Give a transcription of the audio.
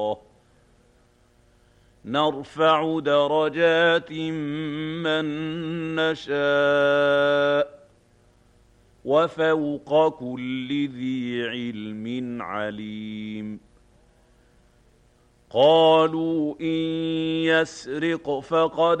نرفع درجات من نشاء وفوق كل ذي علم عليم قالوا إن يسرق فقد